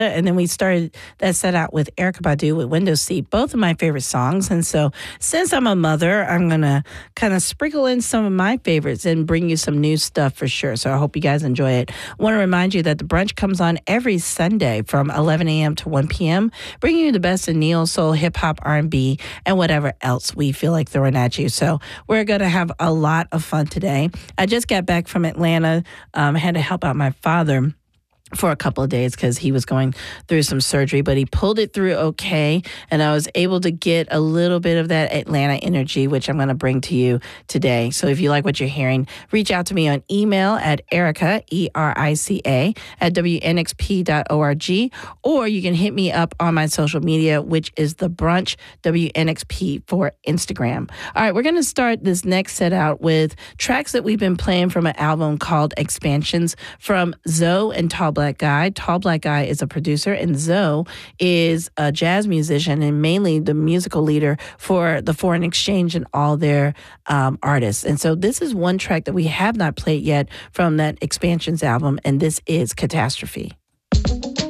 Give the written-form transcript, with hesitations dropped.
And then we started that set out with Erykah Badu with Window Seat, both of my favorite songs. And so since I'm a mother, I'm going to kind of sprinkle in some of my favorites and bring you some new stuff for sure. So I hope you guys enjoy it. I want to remind you that the brunch comes on every Sunday from 11 a.m. to 1 p.m., bringing you the best in neo, soul, hip-hop, R&B, and whatever else we feel like throwing at you. So we're going to have a lot of fun today. I just got back from Atlanta. I had to help out my father for a couple of days because he was going through some surgery, but he pulled it through okay. And I was able to get a little bit of that Atlanta energy, which I'm going to bring to you today. So if you like what you're hearing, reach out to me on email at Erica, ERICA, at WNXP.org, or you can hit me up on my social media, which is The Brunch, WNXP for Instagram. All right, we're going to start this next set out with tracks that we've been playing from an album called Expansions from Zoe and Tall Black Guy. Tall Black Guy is a producer, and Zoe is a jazz musician and mainly the musical leader for the Foreign Exchange and all their artists. And so this is one track that we have not played yet from that Expansions album, and this is Catastrophe.